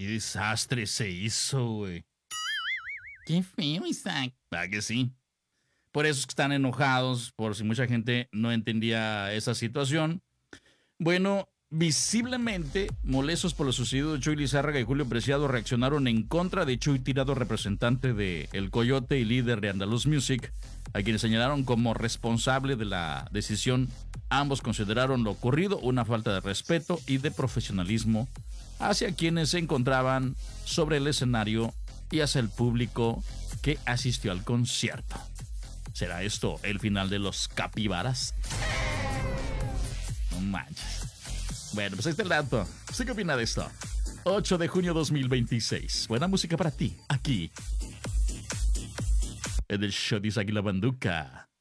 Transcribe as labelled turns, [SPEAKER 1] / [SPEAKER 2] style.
[SPEAKER 1] Qué desastre se hizo, güey.
[SPEAKER 2] Qué feo, Isaac.
[SPEAKER 1] ¿Verdad que sí? Por eso es que están enojados, por si mucha gente no entendía esa situación. Bueno, visiblemente molestos por lo sucedido, Chuy Lizárraga y Julio Preciado reaccionaron en contra de Chuy Tirado, representante de El Coyote y líder de Andaluz Music, a quienes señalaron como responsable de la decisión. Ambos consideraron lo ocurrido una falta de respeto y de profesionalismo hacia quienes se encontraban sobre el escenario y hacia el público que asistió al concierto. ¿Será esto el final de los capibaras? No manches. Bueno, pues ahí está el dato. ¿Usted qué opina de esto? 8 de junio 2026. Buena música para ti, aquí. En el show de Isaac y la Banduca.